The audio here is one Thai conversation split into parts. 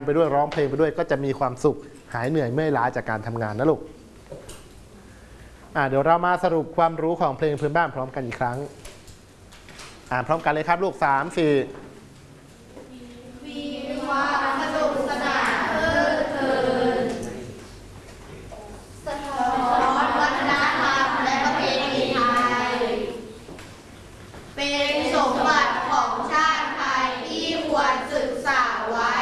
ไปด้วยร้องเพลงไปด้วยก็จะมีความสุขหายเหนื่อยเมื่อยล้าจากการทำงานนะลูกเดี๋ยวเรามาสรุปความรู้ของเพลงพื้นบ้านพร้อมกันอีกครั้งอ่านพร้อมกันเลยครับลูก3-4 มีความสนุกสนานเพลิดเพลินสะท้อนวัฒนธรรมและประเพณีไทยเป็นสมบัติของชาติไทยที่ควรศึกษาไว้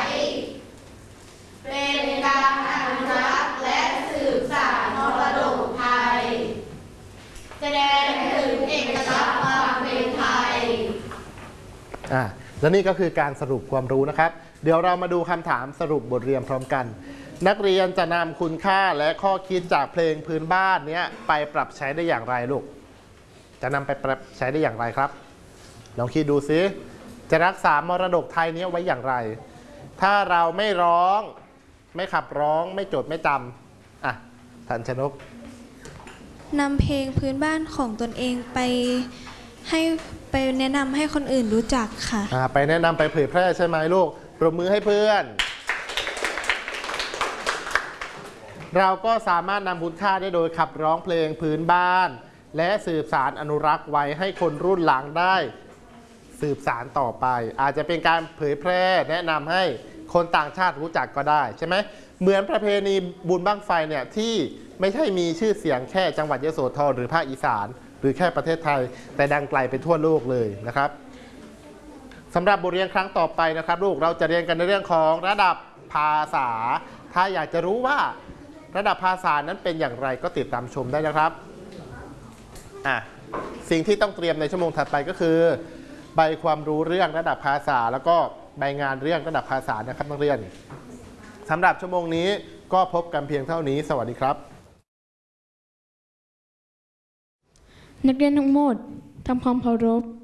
เป็นการอนุรักษ์และสืบสานมรดกไทยแสดงถึงเอกลักษณ์ความเป็นไทยและนี่ก็คือการสรุปความรู้นะครับเดี๋ยวเรามาดูคำถามสรุปบทเรียนพร้อมกันนักเรียนจะนำคุณค่าและข้อคิดจากเพลงพื้นบ้านนี้ไปปรับใช้ได้อย่างไรลูกจะนำไปปรับใช้ได้อย่างไรครับลองคิดดูซิจะรักษามรดกไทยนี้ไว้อย่างไรถ้าเราไม่ร้องไม่ขับร้องไม่จดไม่จำทันชนกนำเพลงพื้นบ้านของตนเองไปแนะนำให้คนอื่นรู้จักค่ะไปแนะนำไปเผยแพร่ใช่ไหมลูกปรบมือให้เพื่อนเราก็สามารถนำคุณค่าได้โดยขับร้องเพลงพื้นบ้านและสืบสานอนุรักษ์ไว้ให้คนรุ่นหลังได้สืบสานต่อไปอาจจะเป็นการเผยแพร่แนะนำให้คนต่างชาติรู้จักก็ได้ใช่ไหมเหมือนประเพณีบุญบั้งไฟเนี่ยที่ไม่ใช่มีชื่อเสียงแค่จังหวัดยโสธรหรือภาคอีสานหรือแค่ประเทศไทยแต่ดังไกลไปทั่วโลกเลยนะครับสำหรับบทเรียนครั้งต่อไปนะครับลูกเราจะเรียนกันในเรื่องของระดับภาษาถ้าอยากจะรู้ว่าระดับภาษานั้นเป็นอย่างไรก็ติดตามชมได้นะครับสิ่งที่ต้องเตรียมในชั่วโมงถัดไปก็คือใบความรู้เรื่องระดับภาษาแล้วก็ใบงานเรื่องระดับภาษานะครับนักเรียนสำหรับชั่วโมงนี้ก็พบกันเพียงเท่านี้สวัสดีครับนักเรียนทั้งหมดทำความเคารพ